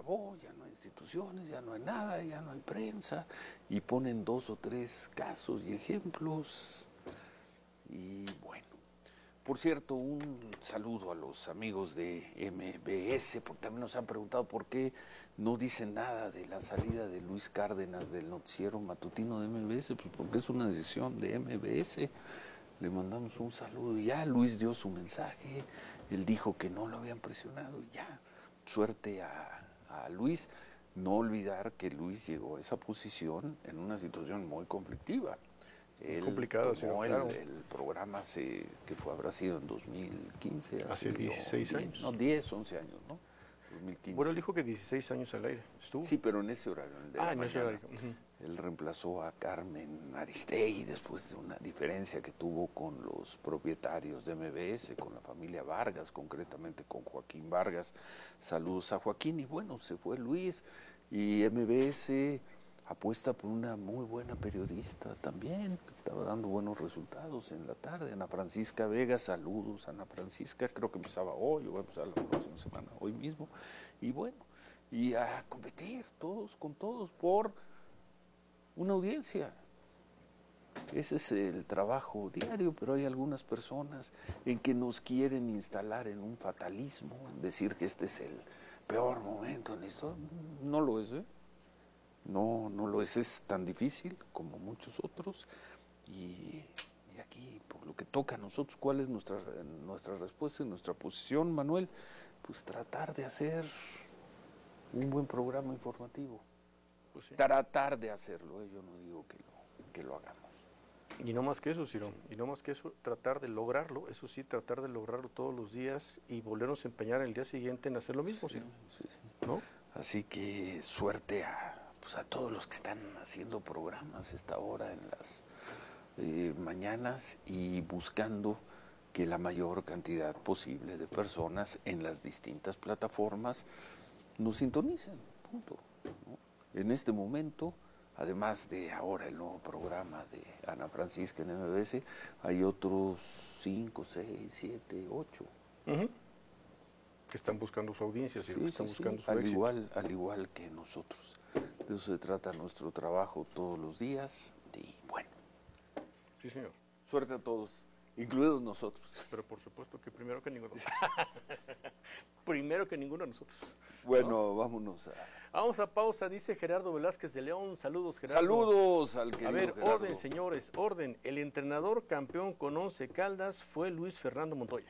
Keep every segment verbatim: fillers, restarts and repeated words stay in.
acabó, ya no hay instituciones, ya no hay nada, ya no hay prensa, y ponen dos o tres casos y ejemplos, y bueno. Por cierto, un saludo a los amigos de M B S, porque también nos han preguntado por qué no dicen nada de la salida de Luis Cárdenas del noticiero matutino de M B S, pues porque es una decisión de M B S. Le mandamos un saludo y ya Luis dio su mensaje, él dijo que no lo habían presionado y ya, suerte a, a Luis. No olvidar que Luis llegó a esa posición en una situación muy conflictiva. Él complicado, sí, el, claro. el programa se, que fue, habrá sido en dos mil quince, hace dieciséis años. No, diez, once años, ¿no? dos mil quince. Bueno, él dijo que dieciséis años al aire estuvo. Sí, pero en ese horario. En el de ah, la en mañana, ese horario. Uh-huh. Él reemplazó a Carmen Aristegui después de una diferencia que tuvo con los propietarios de M B S, con la familia Vargas, concretamente con Joaquín Vargas. Saludos a Joaquín y bueno, se fue Luis y M B S apuesta por una muy buena periodista también, que estaba dando buenos resultados en la tarde, Ana Francisca Vega. Saludos, Ana Francisca, creo que empezaba hoy, o va a empezar la próxima semana, hoy mismo, y bueno, y a competir todos con todos por una audiencia. Ese es el trabajo diario, pero hay algunas personas en que nos quieren instalar en un fatalismo, decir que este es el peor momento en la historia. No lo es, ¿eh? No, no lo es, es tan difícil como muchos otros y, y aquí, por lo que toca a nosotros, ¿cuál es nuestra, nuestra respuesta y nuestra posición, Manuel? Pues tratar de hacer un buen programa informativo, pues sí. Tratar de hacerlo, ¿eh? Yo no digo que lo, que lo hagamos. Y no más que eso, Cirón, y no más que eso, tratar de lograrlo, eso sí, tratar de lograrlo todos los días y volvernos a empeñar el día siguiente en hacer lo mismo, sí, Cirón. Sí, sí. ¿No? Así que suerte a... pues a todos los que están haciendo programas a esta hora en las eh, mañanas y buscando que la mayor cantidad posible de personas en las distintas plataformas nos sintonicen, punto, ¿no? En este momento, además de ahora el nuevo programa de Ana Francisca en M B S, hay otros cinco, seis, siete, ocho. Uh-huh. Que están buscando su audiencia, sí, que están sí, buscando sí. su al éxito. igual, al igual que nosotros. De eso se trata nuestro trabajo todos los días y bueno. Sí, señor. Suerte a todos, incluidos nosotros. Pero por supuesto que primero que ninguno. Primero que ninguno de nosotros. Bueno, ¿no? vámonos a... Vamos a pausa, dice Gerardo Velázquez de León. Saludos, Gerardo. Saludos al querido A ver, Gerardo. orden, señores, orden. El entrenador campeón con Once Caldas fue Luis Fernando Montoya.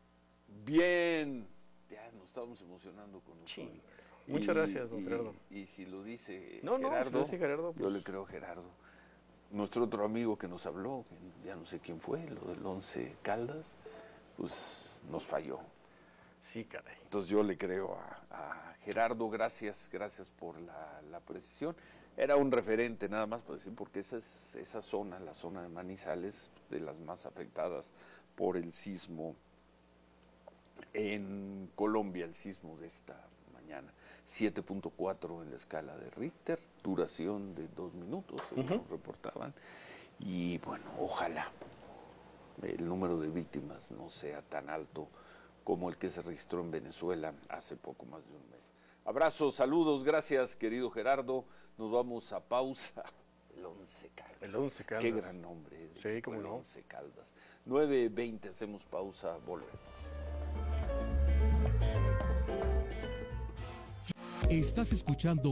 Bien. Ya nos estamos emocionando con nosotros. Sí. Muchas y, gracias, don y, Gerardo. Y si lo dice no, Gerardo, no, si lo dice Gerardo pues... yo le creo a Gerardo. Nuestro otro amigo que nos habló, que ya no sé quién fue, lo del Once Caldas, pues nos falló. Sí, caray. Entonces yo le creo a, a Gerardo, gracias, gracias por la, la precisión. Era un referente nada más para decir, porque esa, es, esa zona, la zona de Manizales, de las más afectadas por el sismo en Colombia, el sismo de esta mañana, siete punto cuatro en la escala de Richter, duración de dos minutos, según uh-huh. nos reportaban, y bueno, ojalá el número de víctimas no sea tan alto como el que se registró en Venezuela hace poco más de un mes. Abrazos, saludos, gracias querido Gerardo, nos vamos a pausa. El Once Caldas. El Once Caldas. Qué gran nombre. Sí, cómo no. El Once Caldas. nueve veinte, hacemos pausa, volvemos. Estás escuchando